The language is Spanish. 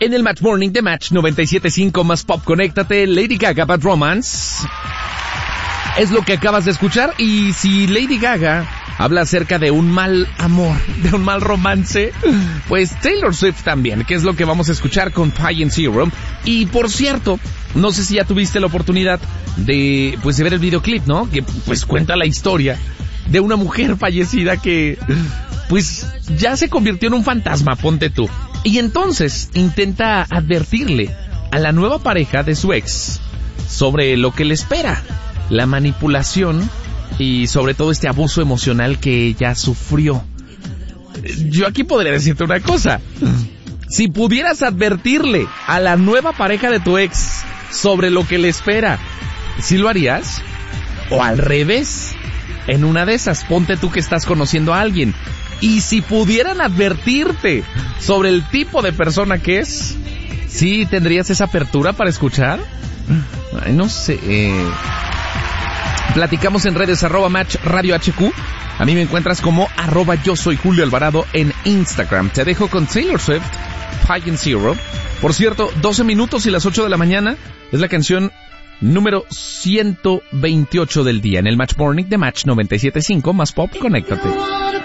En el Match Morning de Match 97.5 más Pop, conéctate. Lady Gaga, Bad Romance. Es lo que acabas de escuchar. Y si Lady Gaga habla acerca de un mal amor, de un mal romance, pues Taylor Swift también, que es lo que vamos a escuchar con Pie and Zero. Y por cierto, no sé si ya tuviste la oportunidad de ver el videoclip, ¿no? Que pues cuenta la historia de una mujer fallecida que pues ya se convirtió en un fantasma, ponte tú. Y entonces intenta advertirle a la nueva pareja de su ex sobre lo que le espera, la manipulación y sobre todo este abuso emocional que ella sufrió. Yo aquí podría decirte una cosa. Si pudieras advertirle a la nueva pareja de tu ex sobre lo que le espera, ¿sí lo harías? O al revés, en una de esas, ponte tú que estás conociendo a alguien, y si pudieran advertirte sobre el tipo de persona que es, ¿sí tendrías esa apertura para escuchar? Ay, no sé. Platicamos en redes @Match Radio HQ. A mí me encuentras como @yo soy Julio Alvarado en Instagram. Te dejo con Taylor Swift, Pie and Zero. Por cierto, 12 minutos y las 8 de la mañana es la canción número 128 del día en el Match Morning de Match 97.5 más Pop, conéctate.